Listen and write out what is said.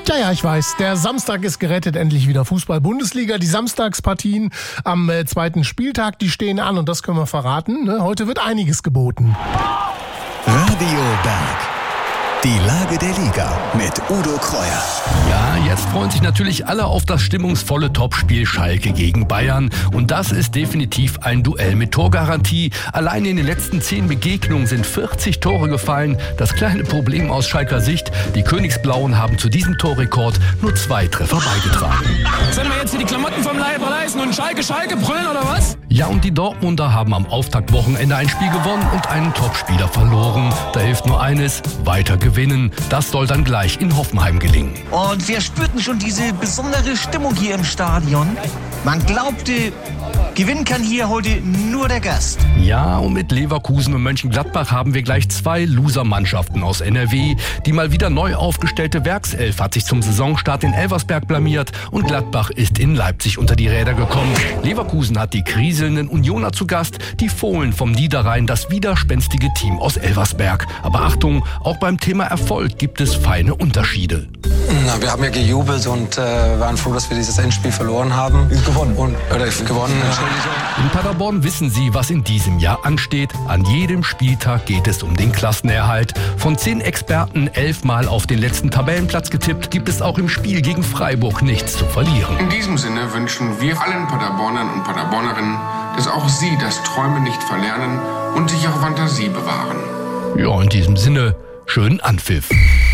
Ja, ich weiß. Der Samstag ist gerettet, endlich wieder Fußball-Bundesliga. Die Samstagspartien am zweiten Spieltag, die stehen an und das können wir verraten. Ne? Heute wird einiges geboten. Radio Berg. Die Lage der Liga mit Udo Kreuer. Ja, jetzt freuen sich natürlich alle auf das stimmungsvolle Topspiel Schalke gegen Bayern. Und das ist definitiv ein Duell mit Torgarantie. Allein in den letzten 10 Begegnungen sind 40 Tore gefallen. Das kleine Problem aus Schalker Sicht: die Königsblauen haben zu diesem Torrekord nur 2 Treffer beigetragen. Sollen wir jetzt hier die Klamotten vom Leib reißen und Schalke brüllen oder was? Ja, und die Dortmunder haben am Auftaktwochenende ein Spiel gewonnen und einen Topspieler verloren. Da hilft nur eines: weiter gewinnen. Das soll dann gleich in Hoffenheim gelingen. Und wir spürten schon diese besondere Stimmung hier im Stadion. Man glaubte, gewinnen kann hier heute nur der Gast. Ja, und mit Leverkusen und Mönchengladbach haben wir gleich 2 Loser-Mannschaften aus NRW. Die mal wieder neu aufgestellte Werkself hat sich zum Saisonstart in Elversberg blamiert und Gladbach ist in Leipzig unter die Räder gekommen. Leverkusen hat die kriselnden Unioner zu Gast, die Fohlen vom Niederrhein, das widerspenstige Team aus Elversberg. Aber Achtung, auch beim Thema Erfolg gibt es feine Unterschiede. Na, wir haben ja gejubelt und waren froh, dass wir dieses Endspiel verloren haben. Gewonnen. Gewonnen, Entschuldigung. In Paderborn wissen sie, was in diesem Jahr ansteht. An jedem Spieltag geht es um den Klassenerhalt. Von 10 Experten 11 Mal auf den letzten Tabellenplatz getippt, gibt es auch im Spiel gegen Freiburg nichts zu verlieren. In diesem Sinne wünschen wir allen Paderbornern und Paderbornerinnen, dass auch sie das Träumen nicht verlernen und sich auch Fantasie bewahren. Ja, in diesem Sinne, schönen Anpfiff.